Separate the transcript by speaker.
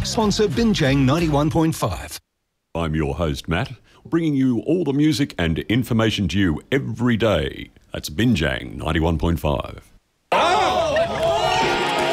Speaker 1: Sponsor Binjang 91.5.
Speaker 2: I'm your host, Matt, bringing you all the music and information to you every day. That's Binjang 91.5.